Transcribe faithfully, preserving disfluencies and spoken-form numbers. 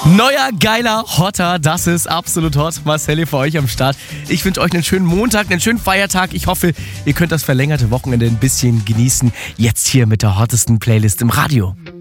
Neuer, geiler, hotter, das ist absolut hot. Marcel hier für euch am Start. Ich wünsche euch einen schönen Montag, einen schönen Feiertag. Ich hoffe, ihr könnt das verlängerte Wochenende ein bisschen genießen. Jetzt hier mit der hottesten Playlist im Radio.